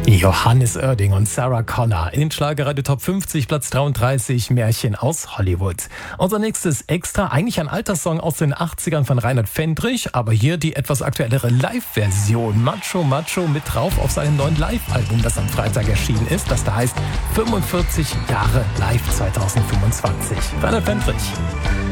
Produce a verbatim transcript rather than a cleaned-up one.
Johannes Oerding und Sarah Connor in Schlagerradio Top fünfzig, Platz dreiunddreißig, Märchen aus Hollywood. Unser nächstes Extra, eigentlich ein alter Song aus den achtzigern von Reinhard Fendrich, aber hier die etwas aktuellere Live-Version. Macho Macho mit drauf auf seinem neuen Live-Album, das am Freitag erschienen ist, das da heißt fünfundvierzig Jahre Live zweitausendfünfundzwanzig. Reinhard Fendrich.